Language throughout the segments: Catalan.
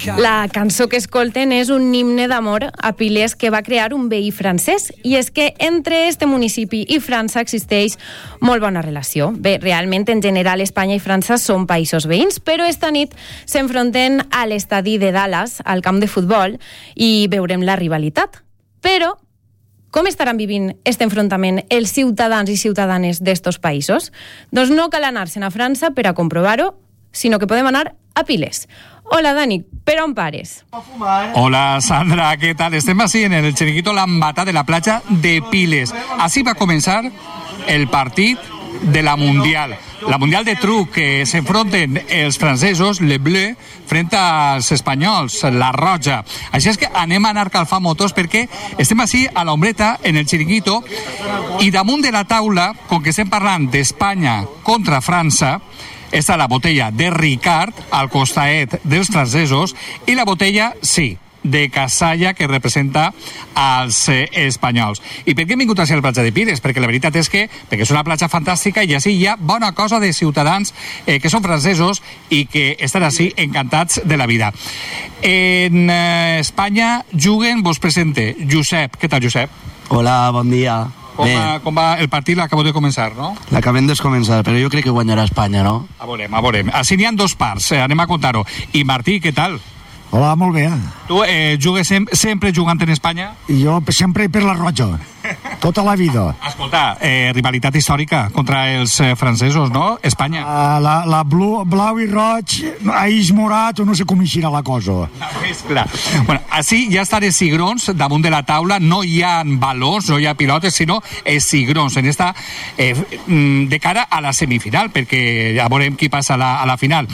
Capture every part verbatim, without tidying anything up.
La cançó que escolten és un himne d'amor a Piles que va crear un veí francès, i és que entre este municipi i França existeix molt bona relació. Bé, realment, en general, Espanya i França són països veïns, però esta nit s'enfronten a l'estadi de Dallas, al camp de futbol, i veurem la rivalitat. Però com estaran vivint aquest enfrontament els ciutadans i ciutadanes d'estos països? Doncs no cal anar-se'n a França per a comprovar-ho, sinó que podem anar a Piles. Hola, Dani, per on pares? Hola, Sandra, ¿qué tal? Estem así en el chiringuito Lambata de la playa de Piles. Así va a comenzar el partit de la Mundial. La Mundial de truc, que s'enfronten els francesos, le bleu, frente als espanyols, la roja. Així és que anem a anar calfant motors perquè estem així a l'ombreta, en el chiringuito, i damunt de la taula, com que estem parlant d'Espanya contra França, està la botella de Ricard al costaet dels francesos i la botella, sí, de Casalla, que representa als eh, espanyols. I per què hem vingut a ser a la platja de Piles? Perquè la veritat és que perquè és una platja fantàstica i així hi ha bona cosa de ciutadans eh, que són francesos i que estan així encantats de la vida. En eh, Espanya juguen, vos presente, Josep. Què tal, Josep? Hola, bon dia. Com va, com va el partit? L'acabo de començar, no? L'acabem de començar, però jo crec que guanyarà Espanya, no? A veurem, a veurem. Així n'hi ha dos parts, eh, anem a contar-ho. I Martí, què tal? Hola, molt bé. Tu eh, jugues sem sempre jugant en Espanya? I jo sempre per la roja, tota la vida. Escolta, eh, rivalitat històrica contra els eh, francesos, no? Espanya. Uh, la la blu, blau i roig, aix morat, o no sé com eixirà la cosa. És clar. Bueno, així ja estan els cigrons damunt de la taula, no hi ha balons, no hi ha pilotes, sinó els cigrons, en esta, eh, de cara a la semifinal, perquè ja veurem qui passa a la, a la final.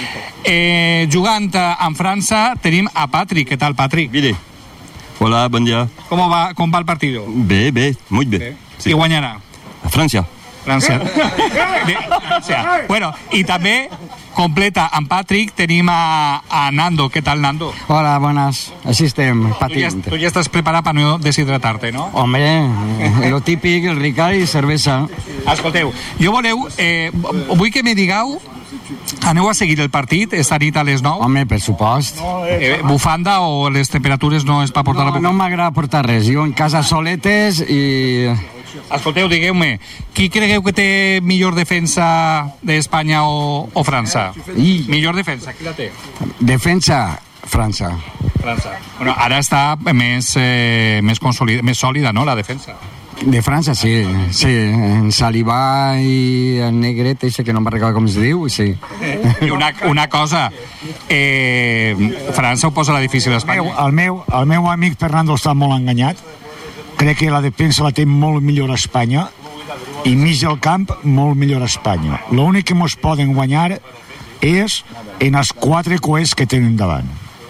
Eh, jugant en França tenim a Patrick. Què tal, Patrick? Mire. Hola, bon dia. Com va, com va el partit? Bé, bé, molt bé. bé. Sí. Qui guanyarà? França. França. Bé, França. Bueno, i també completa amb Patrick tenim a, a Nando. Què tal, Nando? Hola, buenas. Així estem, Tu patint. ja, tu ja estàs preparat per no deshidratar-te, no? Hombre, lo típic, el Ricard i cervesa. Escolteu, jo voleu, eh, vull que me digueu, aneu a seguir el partit esta nit a les nou? Home, per supost. Eh, bufanda o les temperatures no és per portar no, la bufanda? No m'agrada portar res. Jo en casa soletes i... Escolteu, digueu-me, qui cregueu que té millor defensa d'Espanya o, o França? I... Millor defensa, qui la té? Defensa, França. França. Bueno, ara està més, eh, més, consolida, més sòlida, no?, la defensa. De França, sí, sí. En Salivà i en Negret, això que no me'n recordo com es diu, sí. I una, una cosa, eh, França ho posa la difícil a Espanya. El meu, el meu amic Fernando està molt enganyat. Crec que la defensa la té molt millor a Espanya i mig del camp molt millor a Espanya. L'únic que mos poden guanyar és en els quatre coets que tenen davant.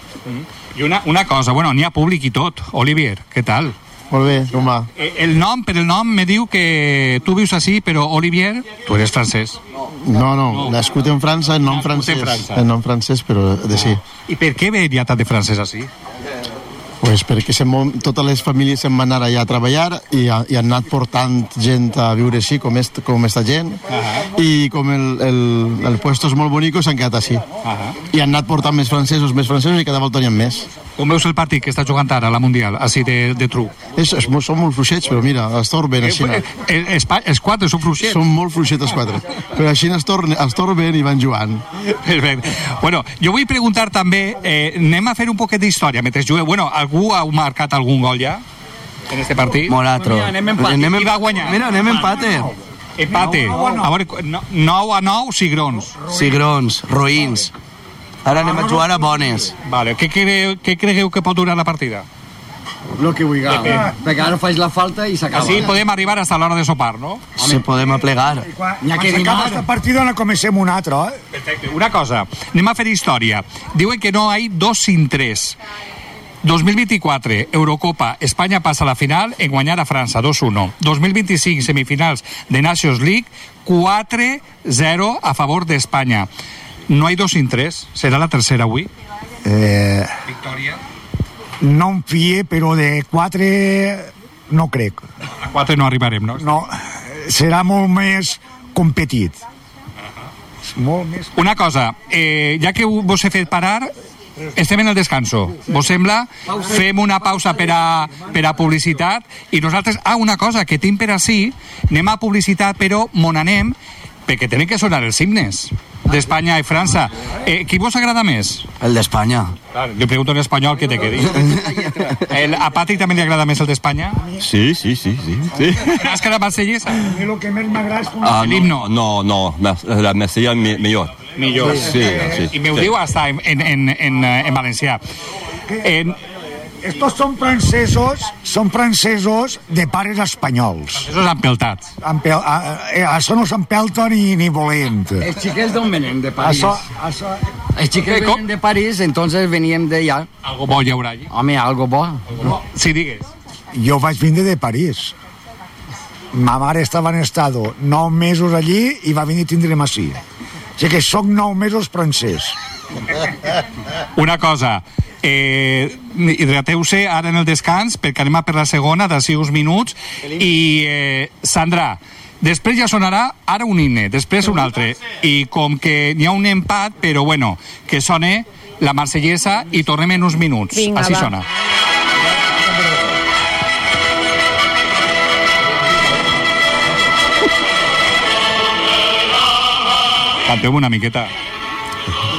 I una, una cosa, bueno, n'hi ha públic i tot. Olivier, què tal? Molt bé, com va? El nom, per el nom, me diu que tu vius així, però Olivier, tu eres francès. No, no, nascut en França, en nom francès. En nom francès, però de sí. I per què ve ja tant de francès així? Pues perquè se totes les famílies se'n van anar allà a treballar i, ha, i han anat portant gent a viure així, com, est, com esta gent, uh -huh. i com el, el, el puesto és molt bonic, s'han quedat així. Uh -huh. I han anat portant més francesos, més francesos, i cada volta n'hi ha més. Com veus el partit que està jugant ara a la Mundial, així de, de truc? És, és, són molt fluixets, però mira, els torben així. Eh, eh, els quatre són fluixets? Són molt fluixets els quatre, però així els, tornen, els torben i van jugant. Perfecte. Bueno, jo vull preguntar també, eh, anem a fer un poquet d'història mentre jugueu. Bueno, algú ha marcat algun gol ja en este partit? Moratro. Mira, anem empate. Anem, Qui va guanyar? Mira, anem empate. Empate. A veure, nou a nou, cigrons. Cigrons, roïns. Ara anem a jugar a bones. Vale. Què, cre què cregueu que pot durar la partida? Lo que vulgueu. Perquè ara faig la falta i s'acaba. Així podem arribar fins a l'hora de sopar, no? Sí, podem aplegar. Quan s'acaba aquesta partida no comencem un altre, eh? Perfecte. Una cosa, anem a fer història. Diuen que no hi ha dos sin tres. dos mil vint-i-quatre, Eurocopa, Espanya passa a la final en guanyar a França, dos a uno. dos mil vint-i-cinc, semifinals de Nations League, quatre a zero a favor d'Espanya. No hi ha dos sin tres? Serà la tercera avui? Eh... Victòria? No em fie, però de quatre no crec. A quatre no arribarem, no? No, serà molt més competit. Molt més... Una cosa, eh, ja que vos he fet parar, estem en el descanso. Vos sembla? Fem una pausa per a, per a publicitat i nosaltres... Ah, una cosa, que tinc per ací, anem a publicitat, però mon anem, perquè tenen que sonar els himnes d'Espanya i França. Eh, qui vos agrada més? El d'Espanya. Claro, yo pregunto en español que te quede. El, ¿A Patrick también le agrada más el de España? Sí, sí, sí, sí. sí. ¿Máscara marsellesa? A mi el que més m'agrada és... Ah, El himno. no, no, no, la Marsella me- mejor. Millor. Sí, sí. I m'ho sí. diu hasta en, en, en, en, en valencià. En, Estos són francesos, són francesos de pares espanyols. esos empeltats. Empel, a, a, a, això no s'empelta ni, ni volent. Els xiquets d'on venen? De París. Això, això... Els xiquets Com? venen de París, entonces veníem d'allà. Algo bo hi haurà allí. Home, algo bo. Sí, digues. Jo vaig vindre de París. Ma mare estava en estado nou mesos allí i va venir a tindre'm així. O sigui que soc nou mesos francès. Una cosa, eh, hidrateu-se ara en el descans perquè anem a per la segona d'ací uns minuts i eh, Sandra, després ja sonarà ara un himne, després un altre i com que n'hi ha un empat, però bueno, que sone la marsellesa i tornem en uns minuts. Vinga, Així va. sona. Canteu una miqueta.